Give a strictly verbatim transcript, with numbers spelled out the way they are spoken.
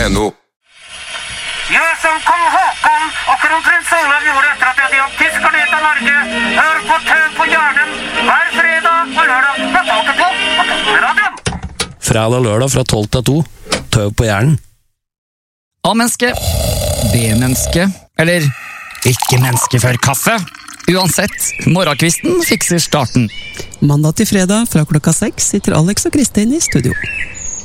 N O. Gjør som kong Håkon og kronprins Olav gjorde etter at de hadde gjort tyskerne ut av Norge. Hør på Tøv på Hjernen hver fredag og lørdag fra tolv til to på Toneradioen. Fredag lørdag fra tolv til to. Tøv på Hjernen. A-menneske, B-menneske, eller ikke menneske før kaffe. Uansett, morgenkvisten fikser starten. Mandag til fredag fra klokka seks sitter Alex og Kristin i studio.